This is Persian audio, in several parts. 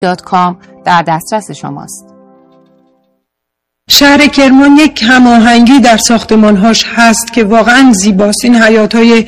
nihan.com در دسترس شماست. شهر کرمان یک هماهنگی در ساختمان‌هاش هست که واقعاً زیباست. این حیاط‌های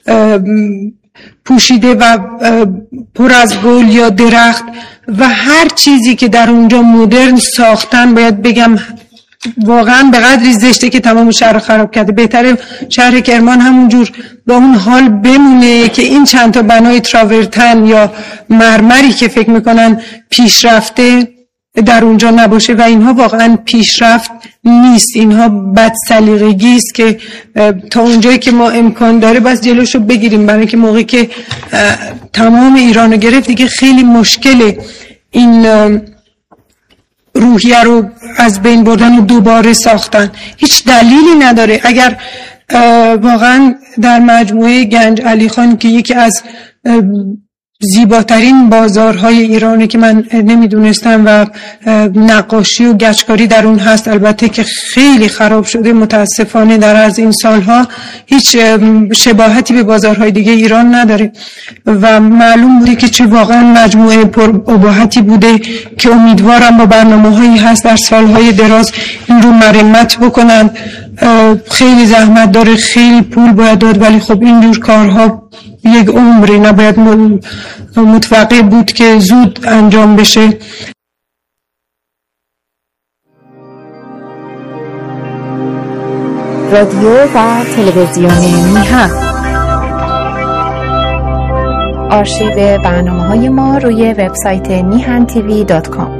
پوشیده و پر از گل یا درخت و هر چیزی که در اونجا مدرن ساختن، باید بگم واقعا به قدری زشته که تمام شهر خراب کرده. بهتره شهر کرمان همونجور با اون حال بمونه که این چند تا بنای تراورتن یا مرمری که فکر میکنن پیشرفته در اونجا نباشه و اینها واقعا پیشرفت نیست. اینها بد سلیقگی است که تا اونجایی که ما امکان داره بس جلوشو بگیریم، برای که موقعی که تمام ایرانو گرفت دیگه خیلی مشکله این روحیه رو از بین بردن و دوباره ساختن. هیچ دلیلی نداره. اگر واقعا در مجموعه گنج علی خان که یکی از زیباترین بازارهای ایرانه که من نمیدونستم و نقاشی و گچکاری در اون هست، البته که خیلی خراب شده متاسفانه در عرض این سالها، هیچ شباهتی به بازارهای دیگه ایران نداره و معلوم بوده که چه واقعا مجموعه پر اباحتی بوده که امیدوارم با برنامه‌هایی هست در سالهای دراز این رو مرمت بکنن. خیلی زحمت داره، خیلی پول باید داد، ولی خب اینجور کارها یک عمری نباید متوقع بود که زود انجام بشه. رادیو و تلویزیون میهن. آرشیو برنامه‌های ما روی وبسایت nihanTV.com.